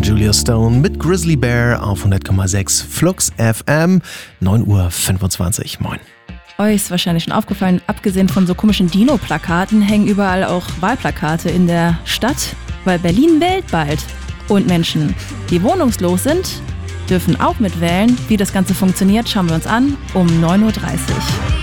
Julia Stone mit Grizzly Bear auf 100,6 Flux FM, 9:25 Uhr. Moin. Euch ist wahrscheinlich schon aufgefallen, abgesehen von so komischen Dino-Plakaten hängen überall auch Wahlplakate in der Stadt, weil Berlin wählt bald. Und Menschen, die wohnungslos sind, dürfen auch mitwählen. Wie das Ganze funktioniert, schauen wir uns an um 9:30 Uhr.